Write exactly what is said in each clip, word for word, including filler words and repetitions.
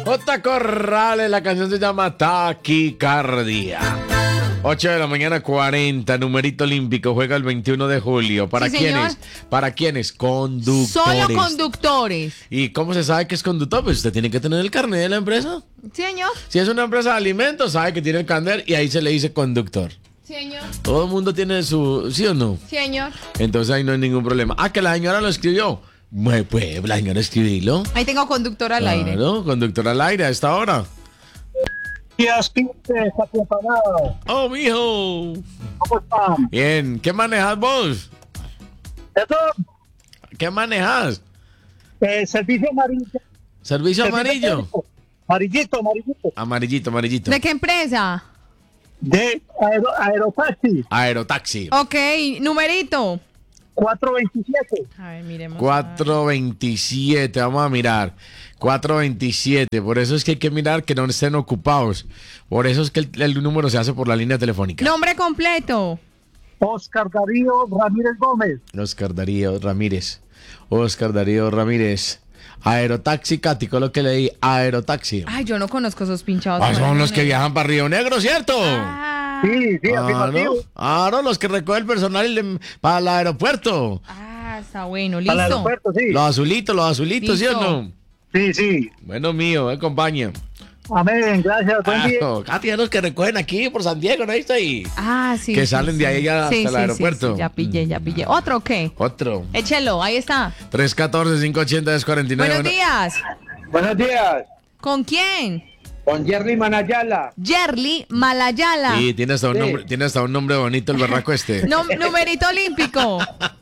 J. Corrales, la canción se llama Taquicardia. ocho de la mañana, cuarenta, numerito olímpico, juega el veintiuno de julio. ¿Para Sí, quiénes? señor. ¿Para quiénes? Conductores. Solo conductores. ¿Y cómo se sabe que es conductor? Pues usted tiene que tener el carnet de la empresa. Señor. Si es una empresa de alimentos, sabe que tiene el carnet y ahí se le dice conductor. Señor. Todo el mundo tiene su... ¿Sí o no? Señor. Entonces ahí no hay ningún problema. Ah, que la señora lo escribió. Pues, pues la señora escribilo. Ahí tengo conductor al aire. Claro, conductor al aire a esta hora. Días, Pinte, está preparado. Oh, mijo. ¿Cómo están? Bien, ¿qué manejas vos? Eso, ¿Qué manejas? eh, servicio amarillo. ¿Servicio amarillo? Amarillito, amarillito. Amarillito, amarillito. ¿De qué empresa? De aero, Aerotaxi, Aerotaxi. Ok, numerito. cuatrocientos veintisiete. A ver, miremos. cuatrocientos veintisiete, vamos a mirar. cuatrocientos veintisiete, por eso es que hay que mirar que no estén ocupados. Por eso es que el, el número se hace por la línea telefónica. Nombre completo. Oscar Darío Ramírez Gómez. Oscar Darío Ramírez. Oscar Darío Ramírez. Aerotaxi, Katy, con lo que leí, Aerotaxi. Ay, yo no conozco esos pinchados. Ah, son los que viajan para Río Negro, ¿cierto? Ah, Sí, sí, Ah, afirmativo. ¿no? Ah, no, los que recogen el personal y le- para el aeropuerto. ah, está bueno, Para el listo. aeropuerto, sí. Los azulitos, los azulitos, ¿sí o Listo. no? Sí, sí. Bueno, mío, me acompaña. Amén, gracias. Buen Ah, día. no, Katy, es los que recogen aquí por San Diego, ¿no viste ahí? Ah, sí. Que sí, salen sí. de ahí ya Sí, hasta el sí, aeropuerto. sí, sí, ya pillé, ya pillé. ¿Otro o qué? Otro. Échelo, ahí está. tres uno cuatro, cinco ocho cero, dos cuatro nueve. Buenos días. Buenos días, ¿Con quién? con Jerry Manayala. Yerly Malayala. Sí, tiene hasta un Sí. nombre, tiene hasta un nombre bonito el berraco este. No- numerito olímpico.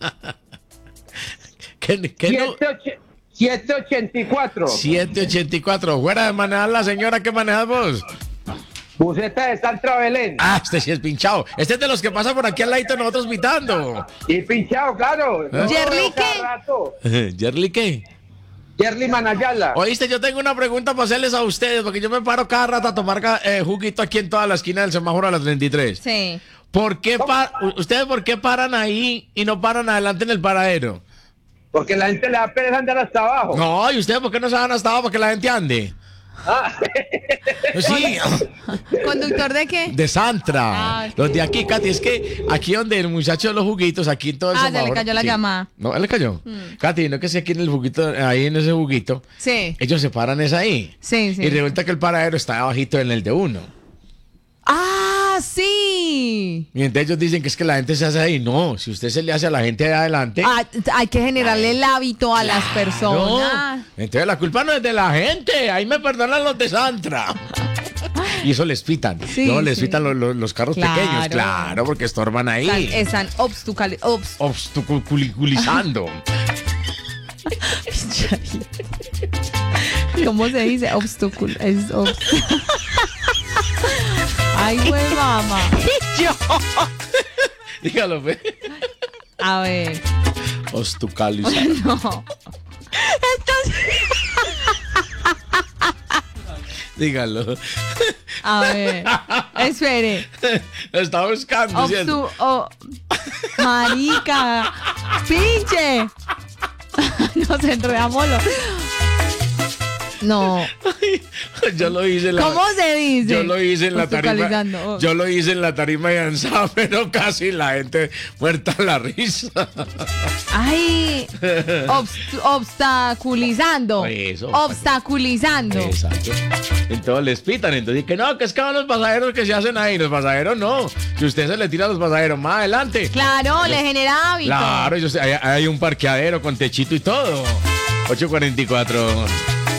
¿Qué, qué no? siete ochenta y cuatro. siete ochenta y cuatro. Fuera de manejar la señora que manejas vos. Buceta de Santra Belén. Ah, este sí es pinchado. Este es de los que pasa por aquí al ladito de nosotros pitando. Y pinchado, claro. No, ¿Jerry cada qué? rato. ¿Yerly qué? Jerry Manayala. Oíste, yo tengo una pregunta para hacerles a ustedes, porque yo me paro cada rato a tomar eh, juguito aquí en toda la esquina del semáforo a las treinta y tres. Sí. ¿Por qué pa- ¿Ustedes por qué paran ahí y no paran adelante en el paradero? Porque la gente le da pereza andar hasta abajo. No, ¿y ustedes por qué no se van hasta abajo para que la gente ande? Ah, Sí, ¿Conductor de qué? de Santra. Ah, Los de aquí, Katy, es que aquí donde el muchacho de los juguitos, aquí en todo el Ah, ya le semáforo- cayó la sí. llamada. No, él le cayó. Mm. Katy, no que si aquí en el juguito, ahí en ese juguito, Sí. ellos se paran es ahí. Sí, sí. Y resulta que el paradero está abajito en el de uno. Ah, sí. Y entonces ellos dicen que es que la gente se hace ahí. No, si usted se le hace a la gente de adelante. Ah, hay que generarle el hábito a las personas. no. Entonces la culpa no es de la gente. Ahí me perdonan los de Santra. Y eso les pitan. Sí, no, les sí. pitan los, los- los carros Claro. pequeños. Claro, porque estorban ahí. Están, están obstucali- obs- Obstaculizando. ¿Cómo se dice? Obstáculo. Es obs- Ay, güey, mamá. Dígalo, fe. A ver. Obstaculizando. No. Dígalo. A ver. Espere. Está buscando. ¿cierto? Obstu- oh, marica. Pinche. Nos enredamos. los- No. Yo lo hice en la. ¿Cómo se dice? Yo lo hice en la tarima. Obstaculizando. Yo lo hice en la tarima de danzada, pero casi la gente muerta a la risa. Ay. obst- obstaculizando. Eso. Obstaculizando. Exacto. Entonces les pitan. Entonces que no, que es que van los pasajeros que se hacen ahí. Los pasajeros no. Si usted se le tira a los pasajeros más adelante. Claro, le genera hábito. Claro, ellos- hay, hay un parqueadero con techito y todo. ocho cuarenta y cuatro.